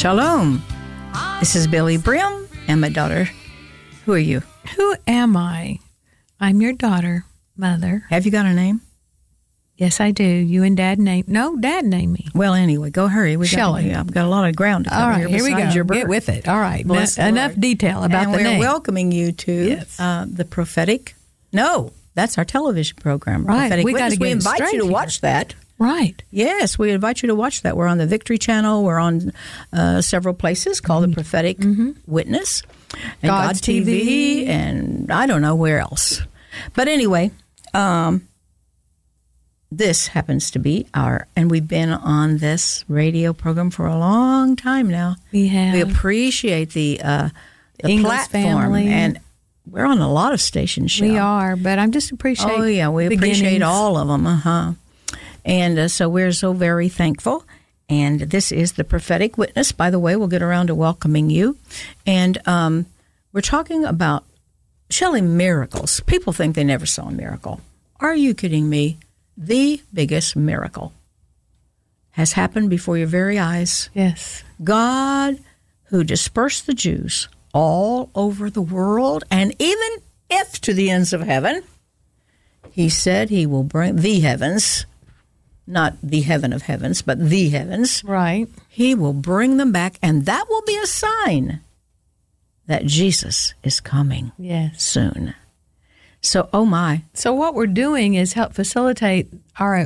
Shalom. This is Billy Brim and my daughter. Who are you? Who am I? I'm your daughter, Mother. Have you got a name? Yes, I do. You and Dad named... No, Dad named me. Well, anyway, go hurry. Shelley. I've got a lot of ground to cover. All right, here we go. Your birth. Get with it. All right. Bless Enough detail about and the name. we're welcoming you to the prophetic... No, that's our television program. Right. Prophetic We Witness. gotta get We invite straight you to here. watch that. Right. Yes, we invite you to watch that. We're on the Victory Channel. We're on several places called the Prophetic Witness. And God's TV. And I don't know where else. But anyway, this happens to be and we've been on this radio program for a long time now. We have. We appreciate the English platform. family. And we're on a lot of stations. We are, but I'm just appreciating. Oh, yeah, we appreciate all of them. And so we're so very thankful. And this is the Prophetic Witness. By the way, we'll get around to welcoming you. And we're talking about, Shelley, miracles. People think they never saw a miracle. Are you kidding me? The biggest miracle has happened before your very eyes. Yes. God, who dispersed the Jews all over the world, and even if to the ends of heaven, he said he will bring the heavens, not the heaven of heavens, but the heavens. Right. He will bring them back, and that will be a sign that Jesus is coming soon. So, oh my. So what we're doing is help facilitate our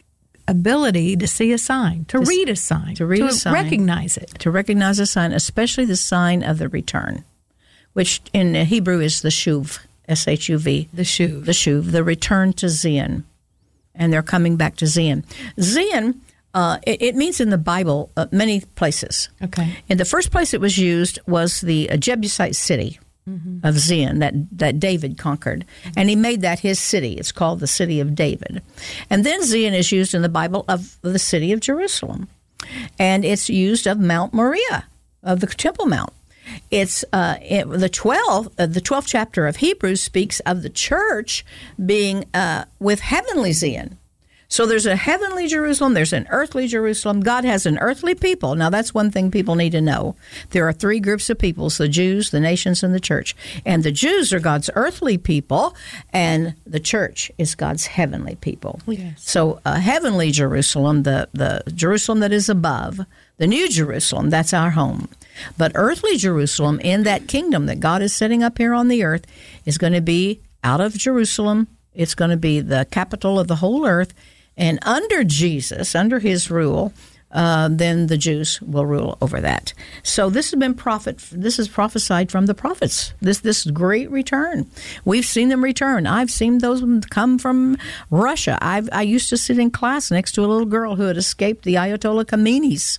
ability to see a sign, to read a sign, to recognize it. To recognize a sign, especially the sign of the return, which in Hebrew is the shuv, S-H-U-V. The shuv. The shuv, the return to Zion. And they're coming back to Zion. Zion, it means in the Bible many places. Okay. In the first place it was used was the Jebusite city of Zion that David conquered. And he made that his city. It's called the city of David. And then Zion is used in the Bible of the city of Jerusalem. And it's used of Mount Moriah, of the Temple Mount. It's the 12th chapter of Hebrews speaks of the church being with heavenly Zion. So there's a heavenly Jerusalem, there's an earthly Jerusalem. God has an earthly people. Now that's one thing people need to know. There are three groups of peoples: the Jews, the nations, and the church. And the Jews are God's earthly people, and the church is God's heavenly people. Yes. So heavenly Jerusalem, the Jerusalem that is above, the new Jerusalem, that's our home. But earthly Jerusalem, in that kingdom that God is setting up here on the earth, is going to be out of Jerusalem. It's going to be the capital of the whole earth. And under Jesus, under his rule, then the Jews will rule over that. So this has been This is prophesied from the prophets. This great return. We've seen them return. I've seen those come from Russia. I used to sit in class next to a little girl who had escaped the Ayatollah Khomeini's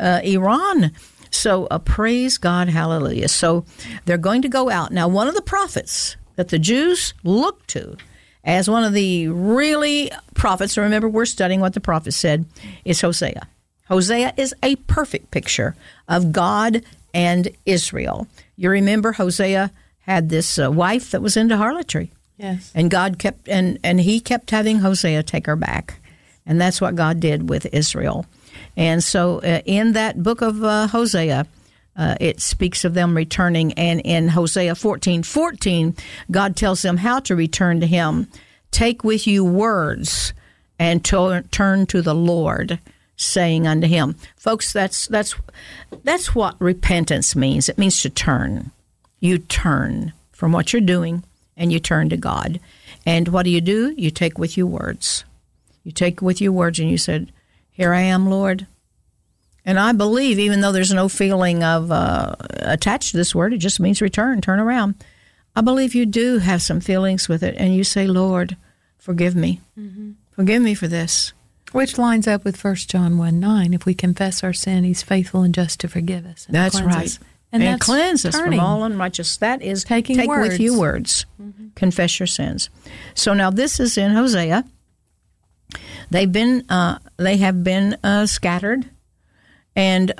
Iran. So praise God, hallelujah. So they're going to go out. Now, one of the prophets that the Jews look to as one of the really prophets, remember we're studying what the prophet said, is Hosea. Hosea is a perfect picture of God and Israel. You remember Hosea had this wife that was into harlotry. Yes. And God kept, and he kept having Hosea take her back. And that's what God did with Israel. And so in that book of Hosea, it speaks of them returning. And in Hosea 14:14, God tells them how to return to him. Take with you words and turn to the Lord, saying unto him. Folks, that's what repentance means. It means to turn. You turn from what you're doing and you turn to God. And what do? You take with you words. You take with you words and you said, here I am, Lord. And I believe, even though there's no feeling of attached to this word, it just means return, turn around. I believe you do have some feelings with it, and you say, Lord, forgive me. Mm-hmm. Forgive me for this. Which lines up with 1 John 1:9. If we confess our sin, he's faithful and just to forgive us. And that's right. Us. And that's cleanse us turning. from all unrighteousness. That is take with you words. Mm-hmm. Confess your sins. So now this is in Hosea. They have been scattered. And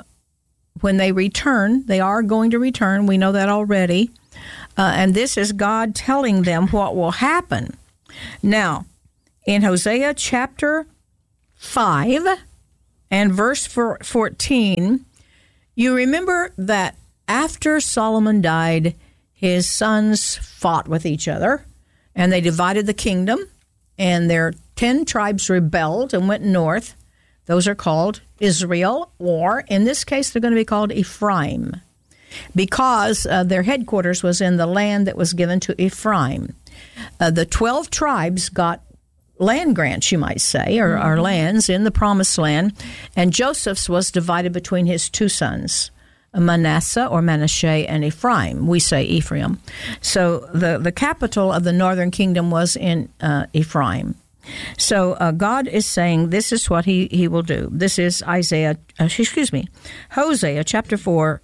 when they return, they are going to return. We know that already. And this is God telling them what will happen. Now, in Hosea chapter 5 and verse 14, You remember that after Solomon died, his sons fought with each other, and they divided the kingdom, and their 10 tribes rebelled and went north. Those are called Israel, or in this case, they're going to be called Ephraim, because their headquarters was in the land that was given to Ephraim. The 12 tribes got land grants, you might say, or lands in the Promised Land, and Joseph's was divided between his 2 sons, Manasseh or Manasseh and Ephraim. We say Ephraim. So the capital of the northern kingdom was in Ephraim. So God is saying this is what he will do. This is Hosea chapter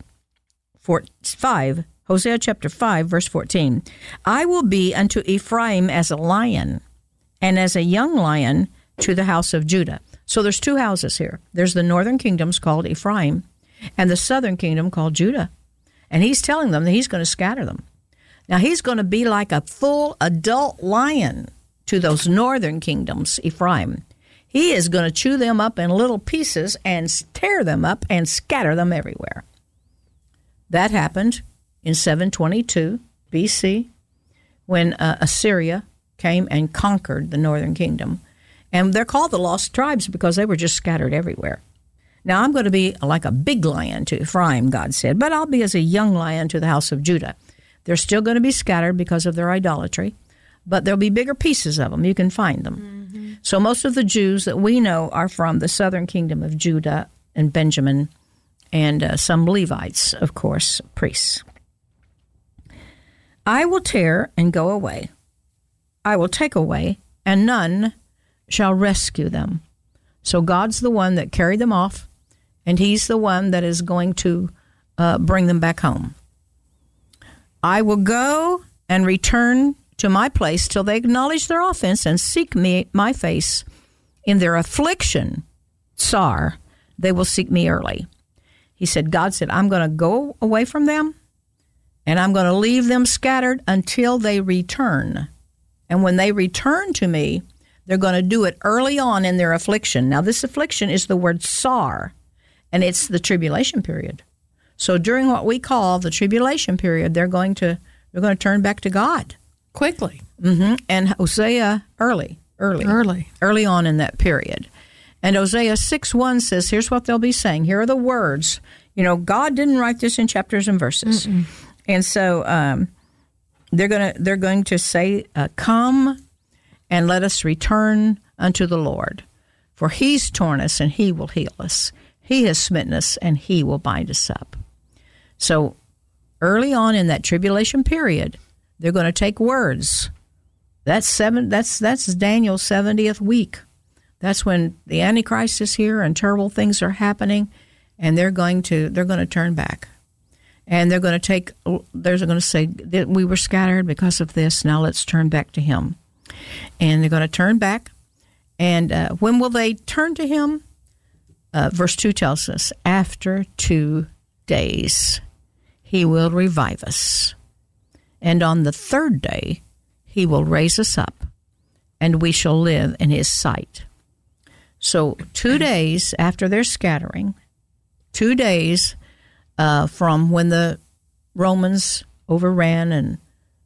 5. Hosea chapter 5, verse 14. I will be unto Ephraim as a lion, and as a young lion to the house of Judah. So there's 2 houses here. There's the northern kingdoms called Ephraim, and the southern kingdom called Judah. And he's telling them that he's going to scatter them. Now he's going to be like a full adult lion to those northern kingdoms, Ephraim. He is going to chew them up in little pieces and tear them up and scatter them everywhere. That happened in 722 BC when Assyria came and conquered the northern kingdom. And they're called the lost tribes because they were just scattered everywhere. Now I'm going to be like a big lion to Ephraim, God said, but I'll be as a young lion to the house of Judah. They're still going to be scattered because of their idolatry, but there'll be bigger pieces of them. You can find them. Mm-hmm. So most of the Jews that we know are from the southern kingdom of Judah and Benjamin, and some Levites, of course, priests. I will tear and go away. I will take away, and none shall rescue them. So God's the one that carried them off, and he's the one that is going to bring them back home. I will go and return to my place till they acknowledge their offense and seek me, my face. In their affliction, Tsar, they will seek me early. He said, God said, I'm going to go away from them, and I'm going to leave them scattered until they return. And when they return to me, they're going to do it early on in their affliction. Now, this affliction is the word Tsar, and it's the tribulation period. So during what we call the tribulation period, they're going to turn back to God quickly. Mm-hmm. And Hosea early on in that period. And Hosea 6:1 says, here's what they'll be saying. Here are the words. You know, God didn't write this in chapters and verses. Mm-mm. And so they're going to say, come and let us return unto the Lord. For he's torn us and he will heal us. He has smitten us and he will bind us up. So early on in that tribulation period, they're going to take words. That's Daniel's 70th week. That's when the Antichrist is here and terrible things are happening, and they're going to turn back. And they're going to say that we were scattered because of this. Now let's turn back to him. And they're going to turn back. And when will they turn to him? Verse 2 tells us, after 2 days, he will revive us. And on the 3rd day, he will raise us up, and we shall live in his sight. So 2 days after their scattering, 2 days from when the Romans overran and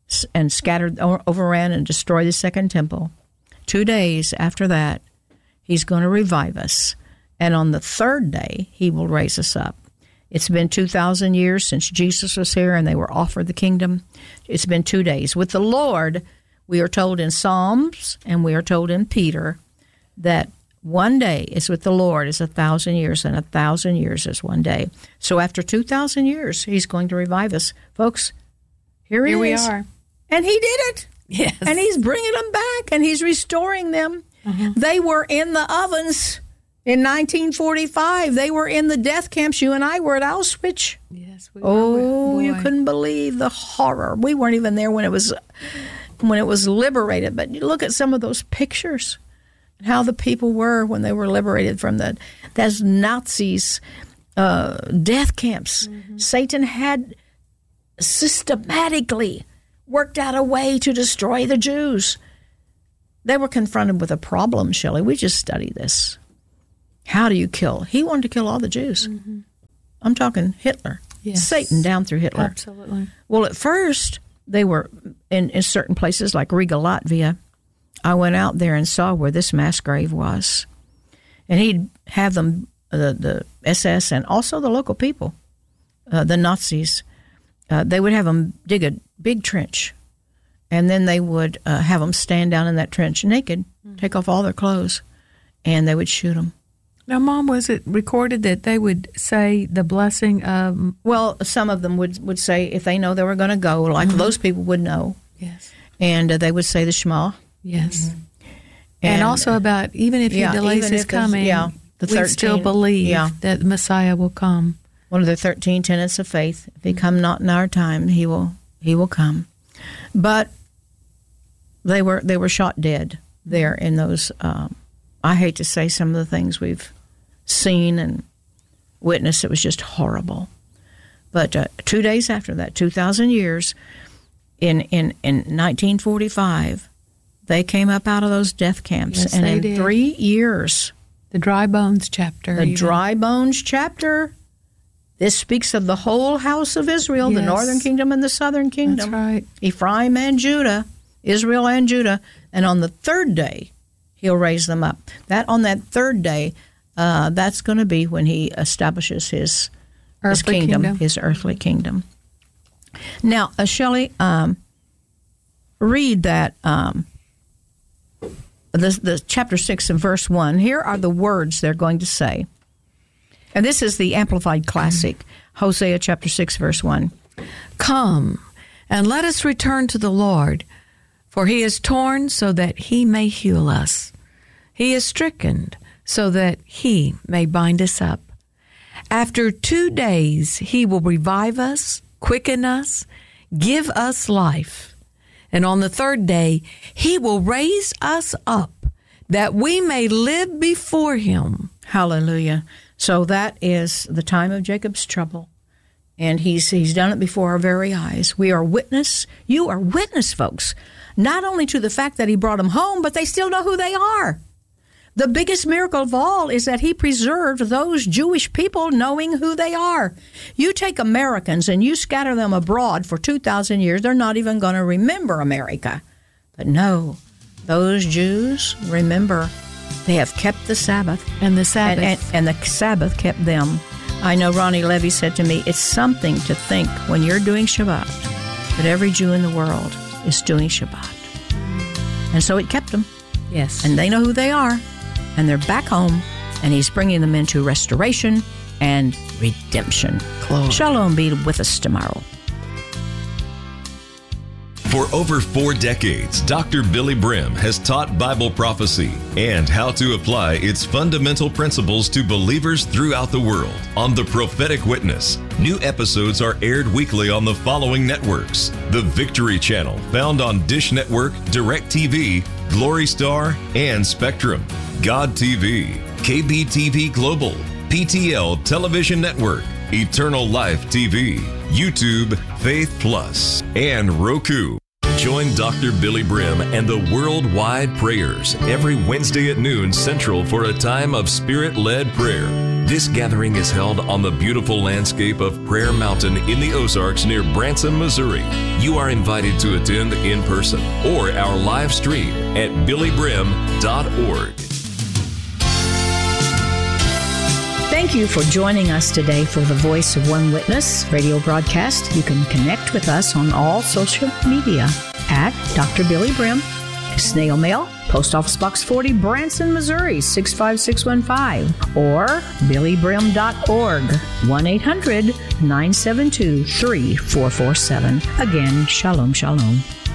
destroyed the Second Temple, 2 days after that, he's going to revive us. And on the 3rd day, he will raise us up. It's been 2,000 years since Jesus was here and they were offered the kingdom. It's been 2 days. With the Lord, we are told in Psalms and we are told in Peter that 1 day is with the Lord is 1,000 years, and 1,000 years is 1 day. So after 2,000 years, he's going to revive us. Folks, here he is. We are. And he did it. Yes. And he's bringing them back, and he's restoring them. Uh-huh. They were in the ovens in 1945. They were in the death camps. You and I were at Auschwitz. Yes, we were. Oh, you couldn't believe the horror. We weren't even there when it was liberated. But you look at some of those pictures. How the people were when they were liberated from those Nazis' death camps. Mm-hmm. Satan had systematically worked out a way to destroy the Jews. They were confronted with a problem, Shelley. We just studied this. How do you kill? He wanted to kill all the Jews. Mm-hmm. I'm talking Hitler. Yes. Satan down through Hitler. Absolutely. Well, at first, they were in certain places like Riga, Latvia. I went out there and saw where this mass grave was. And he'd have them, the SS and also the local people, the Nazis, they would have them dig a big trench. And then they would have them stand down in that trench naked, take off all their clothes, and they would shoot them. Now, Mom, was it recorded that they would say the blessing of... Well, some of them would say if they know they were going to go, like those people would know. Yes. And they would say the Shema. Yes. And also about even if he delays his coming, we still believe that the Messiah will come. One of the 13 tenets of faith. If he come not in our time, he will come. But they were shot dead there in those... I hate to say some of the things we've seen and witnessed. It was just horrible. But 2 days after that, 2,000 years, in 1945, they came up out of those death camps. Yes, and they in did. 3 years... The dry bones chapter. The dry bones chapter. This speaks of the whole house of Israel, the northern kingdom and the southern kingdom. That's right. Ephraim and Judah, Israel and Judah. And on the third day, he'll raise them up. On that third day, that's going to be when he establishes his kingdom, his earthly kingdom. Now, Shelley, read that, the chapter 6 and verse 1. Here are the words they're going to say. And this is the Amplified Classic, Hosea chapter 6, verse 1. Come, and let us return to the Lord, for he is torn so that he may heal us. He is stricken so that he may bind us up. After 2 days he will revive us, quicken us, give us life. And on the third day he will raise us up, that we may live before him. Hallelujah. So that is the time of Jacob's trouble. And he's done it before our very eyes. We are witness. You are witness, folks, not only to the fact that he brought them home, but they still know who they are. The biggest miracle of all is that he preserved those Jewish people knowing who they are. You take Americans and you scatter them abroad for 2,000 years, they're not even going to remember America. But no, those Jews remember. They have kept the Sabbath. And the Sabbath. And the Sabbath kept them. I know Ronnie Levy said to me, it's something to think when you're doing Shabbat that every Jew in the world is doing Shabbat. And so it kept them. Yes. And they know who they are. And they're back home. And he's bringing them into restoration and redemption. Glory. Shalom be with us tomorrow. For over 4 decades, Dr. Billy Brim has taught Bible prophecy and how to apply its fundamental principles to believers throughout the world. On The Prophetic Witness, new episodes are aired weekly on the following networks: The Victory Channel, found on Dish Network, DirecTV, Glory Star, and Spectrum; God TV, KBTV Global, PTL Television Network, Eternal Life TV, YouTube, Faith Plus, and Roku. Join Dr. Billy Brim and the Worldwide Prayers every Wednesday at noon Central for a time of Spirit-led prayer. This gathering is held on the beautiful landscape of Prayer Mountain in the Ozarks near Branson, Missouri. You are invited to attend in person or our live stream at billybrim.org. Thank you for joining us today for the Voice of One Witness radio broadcast. You can connect with us on all social media at Dr. Billy Brim, snail mail, Post Office Box 40, Branson, Missouri, 65615, or billybrim.org, 1-800-972-3447. Again, shalom, shalom.